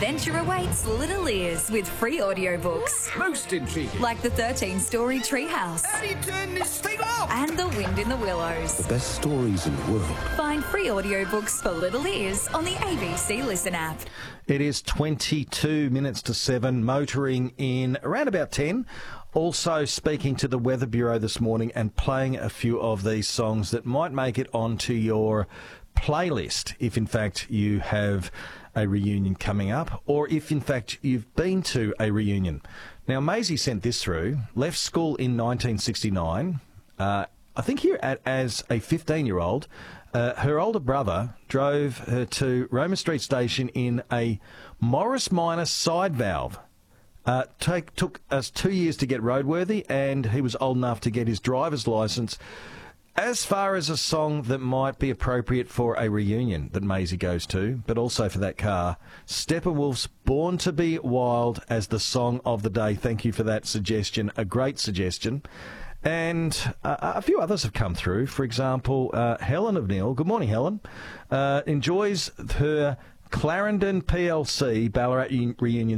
Adventure awaits little ears with free audiobooks. Most intriguing. Like the 13-story Treehouse. How do you turn this thing off? And The Wind in the Willows. The best stories in the world. Find free audiobooks for little ears on the ABC Listen app. It is 22 minutes to 7, motoring in around about 10. Also speaking to the Weather Bureau this morning and playing a few of these songs that might make it onto your playlist if in fact you have a reunion coming up, or if in fact you've been to a reunion. Now Maisie sent this through. Left school in 1969. I think here as a 15-year-old, her older brother drove her to Roma Street Station in a Morris Minor side valve. Took us 2 years to get roadworthy, and he was old enough to get his driver's licence. As far as a song that might be appropriate for a reunion that Maisie goes to, but also for that car, Steppenwolf's Born to be Wild as the song of the day. Thank you for that suggestion, a great suggestion. And a few others have come through. For example, Helen of Neil. Good morning, Helen. Enjoys her Clarendon PLC Ballarat reunion